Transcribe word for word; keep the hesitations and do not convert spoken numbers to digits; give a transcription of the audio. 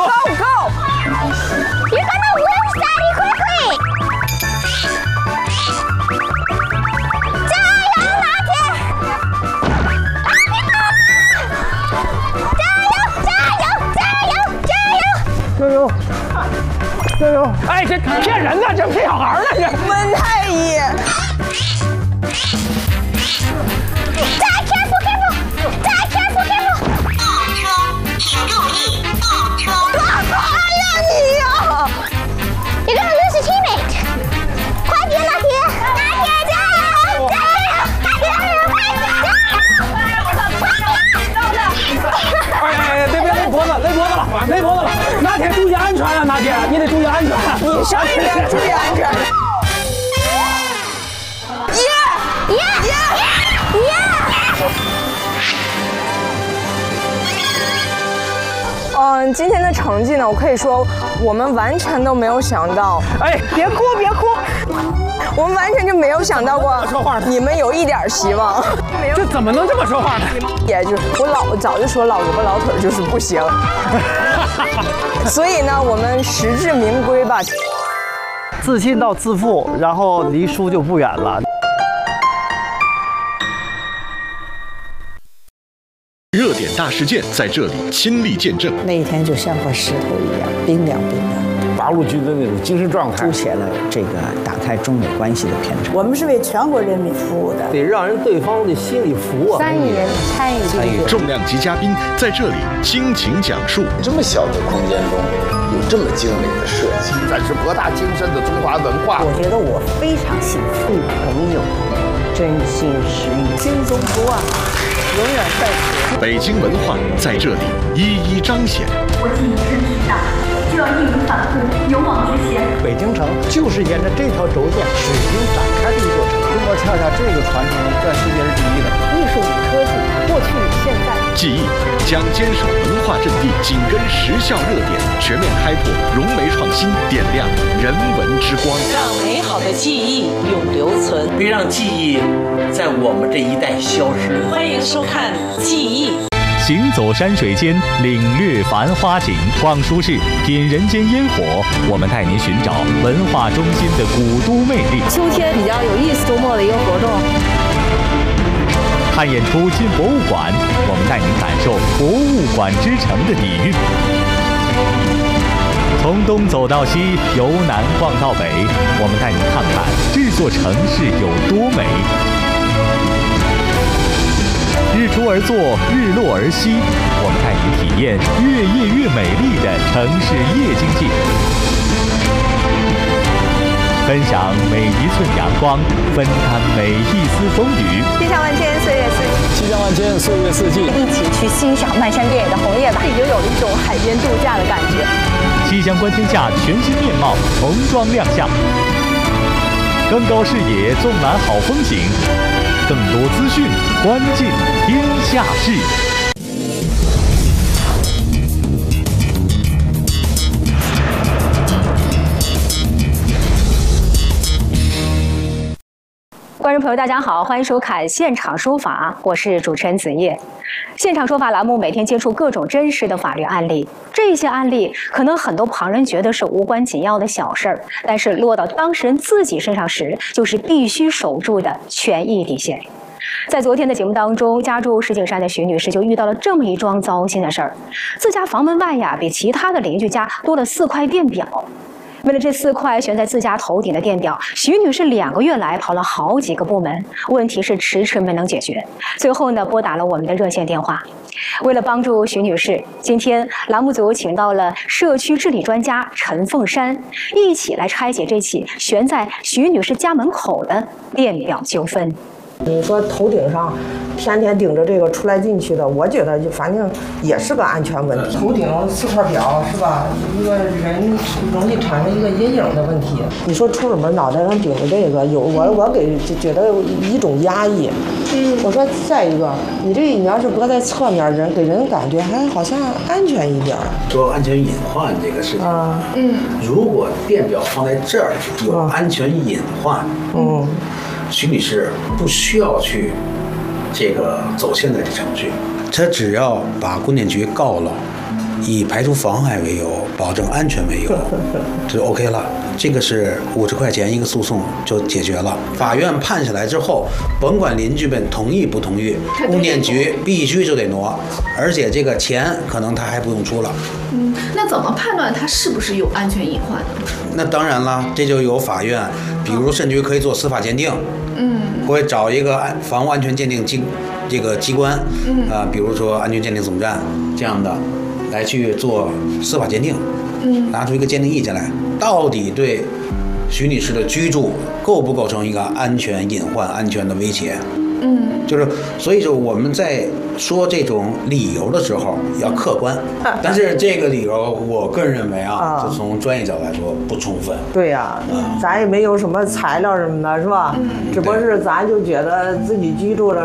Go go! You're gonna lose, Daddy! Quickly! 加油，拿铁！加油！加油！加油！ 加油！加油！哎，这骗人的，这骗小孩呢，这温太医。 Dad, careful, careful! Dad, careful, careful! 倒车，请注意，倒车。 干嘛呀你呀 You're gonna lose a teammate! 快点，拿铁！拿铁，加油！加油！加油！ 哎哎，别别勒脖子，勒脖子了，勒脖子了！拿铁，注意安全啊，拿铁，你得注意安全。 你上一边注意安全。耶耶耶耶！ 嗯，今天的成绩呢，我可以说我们完全都没有想到。 哎，别哭别哭， 我们完全就没有想到过说话呢你们有一点希望。 这怎么能这么说话呢？ 也就是我老早就说老胳膊老腿就是不行，所以呢，我们实至名归吧。 自信到自负，然后离输就不远了。 热点大事件在这里亲历见证， 那一天就像块石头一样冰凉冰凉， 八路军的那种精神状态， 凸显了这个打开中美关系的偏差。 我们是为全国人民服务的， 得让人对方的心里服啊。 三亿人参与这个， 重量级嘉宾在这里倾情讲述。 这么小的空间中有这么精美的设计， 展示博大精深的中华文化。 我觉得我非常幸福，朋友真心实意，心中不忘，永远在此。 北京文化在这里一一彰显。 国际仪式之上，就要义无反顾、勇往直前。 北京城就是沿着这条轴线水平展开的一座城。中国恰恰这个传承在世界是第一的。 艺术与科技，过去与现在。 记忆将坚守文化阵地，紧跟时效热点，全面开拓融媒创新，点亮人文之光， 让美好的记忆永留存， 别让记忆在我们这一代消失。 欢迎收看《记忆》。 行走山水间，领略繁花景；逛书市，品人间烟火。我们带您寻找文化中心的古都魅力。 秋天比较有意思，周末的一个活动。 看演出进博物馆，我们带您感受博物馆之城的底蕴。从东走到西，由南逛到北，我们带您看看这座城市有多美。 日出而作，日落而息，我们带您体验越夜越美丽的城市夜经济，分享每一寸阳光，分担每一丝风雨。 气象万千，岁月四季。 气象万千，岁月四季。 一起去欣赏漫山遍野的红叶吧， 已经有了一种海边度假的感觉。 气象观天下全新面貌重装亮相，更高视野，纵览好风景。 更多资讯，关进天下事。 观众朋友，大家好，欢迎收看《现场说法》，我是主持人子叶。现场说法栏目每天接触各种真实的法律案例，这些案例可能很多旁人觉得是无关紧要的小事儿，但是落到当事人自己身上时，就是必须守住的权益底线。 在昨天的节目当中，家住石景山的徐女士就遇到了这么一桩糟心的事儿：自家房门外呀，比其他的邻居家多了四块电表。为了这四块悬在自家头顶的电表，徐女士两个月来跑了好几个部门，问题是迟迟没能解决。最后呢，拨打了我们的热线电话。为了帮助徐女士，今天栏目组请到了社区治理专家陈凤山，一起来拆解这起悬在徐女士家门口的电表纠纷。 你说头顶上天天顶着这个出来进去的，我觉得就反正也是个安全问题。头顶四块表是吧？一个人容易产生一个阴影的问题。你说出了门脑袋上顶着这个，有我我给就觉得一种压抑。嗯，我说再一个，你这你要是搁在侧面，人给人感觉还好像安全一点。 说安全隐患这个事情啊，嗯，如果电表放在这儿有安全隐患，嗯。 徐女士不需要去这个走现在的程序， 她只要把供电局告了， 以排除妨害为由，保证安全为由，就 OK 了。这个是五十块钱一个诉讼就解决了。法院判下来之后，甭管邻居们同意不同意，物业局必须就得挪，而且这个钱可能他还不用出了。 嗯，那怎么判断他是不是有安全隐患呢？ 那当然了，这就由法院，比如甚至于可以做司法鉴定，嗯，会找一个安房屋安全鉴定机这个机关，嗯啊、呃，比如说安全鉴定总站这样的，来去做司法鉴定，嗯，拿出一个鉴定意见来，到底对徐女士的居住构不构成一个安全隐患、安全的威胁？嗯，就是所以说我们在说这种理由的时候要客观，但是这个理由我个人认为啊，就从专业角度来说不充分。 对呀、啊，咱也没有什么材料什么的，是吧？嗯、只不过是咱就觉得自己居住的